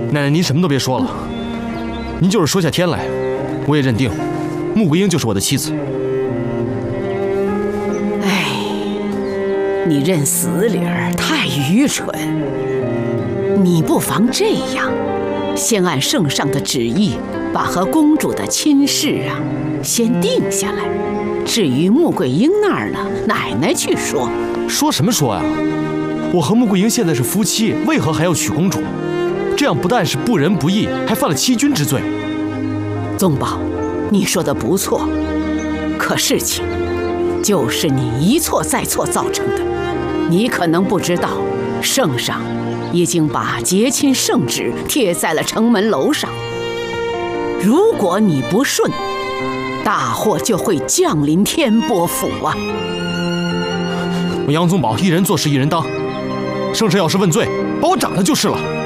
奶奶，您什么都别说了，您就是说下天来，我也认定穆桂英就是我的妻子。 哎，你认死理儿太愚蠢。你不妨这样，先按圣上的旨意，把和公主的亲事先定下来。至于穆桂英那儿呢，奶奶去说。 说什么说呀？我和穆桂英现在是夫妻，为何还要娶公主？这样不但是不仁不义，还犯了欺君之罪。 宗保，你说的不错，可事情就是你一错再错造成的。你可能不知道，圣上已经把结亲圣旨贴在了城门楼上。如果你不顺，大祸就会降临天波府啊！ 我杨宗保一人做事一人当，圣上要是问罪，把我斩了就是了。